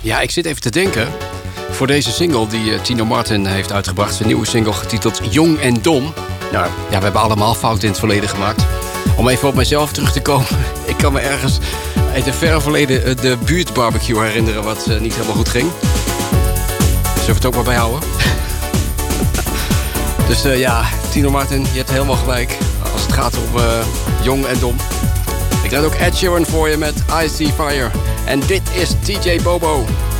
Ja, ik zit even te denken. Voor deze single die Tino Martin heeft uitgebracht. Zijn nieuwe single getiteld Jong en Dom. Nou, ja, we hebben allemaal fouten in het verleden gemaakt. Om even op mezelf terug te komen. Ik kan me ergens uit het verre verleden de buurtbarbecue herinneren... wat niet helemaal goed ging. Zullen we het ook maar bijhouden? Dus ja, Tino Martin, je hebt helemaal gelijk. Als het gaat om jong en dom. Ik laat ook Ed Sheeran voor je met I See Fire. En dit is TJ Bobo.